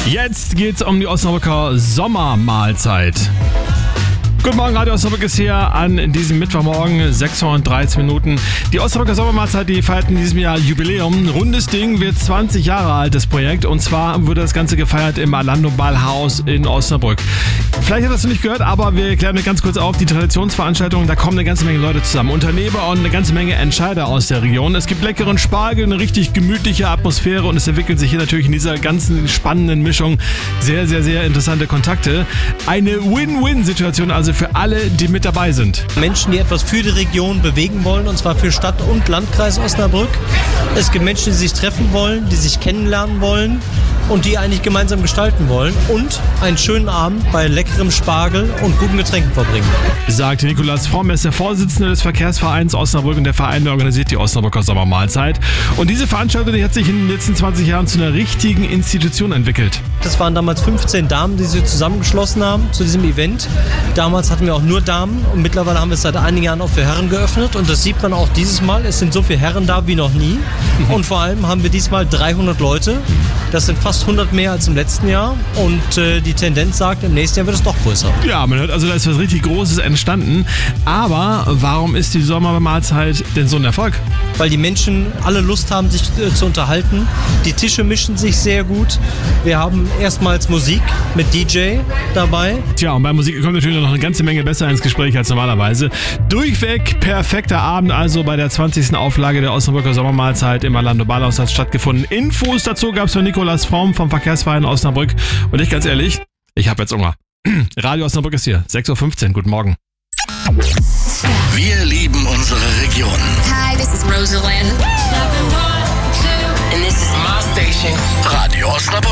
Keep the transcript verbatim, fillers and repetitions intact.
Jetzt geht's um die Osnabrücker Sommermahlzeit. Guten Morgen, Radio Osnabrück ist hier an diesem Mittwochmorgen, sechs Uhr dreizehn Minuten. Die Osnabrücker Sommermahlzeit, die feiert in diesem Jahr Jubiläum. Rundes Ding, wird zwanzig Jahre alt, das Projekt. Und zwar wurde das Ganze gefeiert im Alando Ballhaus in Osnabrück. Vielleicht hast du nicht gehört, aber wir klären ganz kurz auf. Die Traditionsveranstaltung, da kommen eine ganze Menge Leute zusammen. Unternehmer und eine ganze Menge Entscheider aus der Region. Es gibt leckeren Spargel, eine richtig gemütliche Atmosphäre und es entwickeln sich hier natürlich in dieser ganzen spannenden Mischung sehr, sehr, sehr interessante Kontakte. Eine Win-Win-Situation also für alle, die mit dabei sind. Menschen, die etwas für die Region bewegen wollen, und zwar für Stadt und Landkreis Osnabrück. Es gibt Menschen, die sich treffen wollen, die sich kennenlernen wollen und die eigentlich gemeinsam gestalten wollen und einen schönen Abend bei leckerem Spargel und guten Getränken verbringen. Sagt Nikolaus Fromm, er ist der Vorsitzende des Verkehrsvereins Osnabrück und der Verein der organisiert die Osnabrücker Sommermahlzeit. Und diese Veranstaltung die hat sich in den letzten zwanzig Jahren zu einer richtigen Institution entwickelt. Das waren damals fünfzehn Damen, die sich zusammengeschlossen haben zu diesem Event. Damals hatten wir auch nur Damen und mittlerweile haben wir es seit einigen Jahren auch für Herren geöffnet und das sieht man auch dieses Mal. Es sind so viele Herren da wie noch nie und vor allem haben wir diesmal dreihundert Leute. Das sind fast hundert mehr als im letzten Jahr und äh, die Tendenz sagt, im nächsten Jahr wird es doch größer. Ja, man hört also, da ist was richtig Großes entstanden. Aber warum ist die Sommermahlzeit denn so ein Erfolg? Weil die Menschen alle Lust haben, sich äh, zu unterhalten. Die Tische mischen sich sehr gut. Wir haben erstmals Musik mit D J dabei. Tja, und bei Musik kommt natürlich noch eine ganze Menge besser ins Gespräch als normalerweise. Durchweg perfekter Abend also bei der zwanzigsten Auflage der Osnabrücker Sommermahlzeit im Alando Ballhaus hat stattgefunden. Infos dazu gab es von Nikolaus Fromm vom Verkehrsverein Osnabrück. Und ich ganz ehrlich, ich habe jetzt Hunger. Radio Osnabrück ist hier, sechs Uhr fünfzehn, guten Morgen. Wir lieben unsere Region. Hi, this is Rosalind. And this is my station. Radio Osnabrück.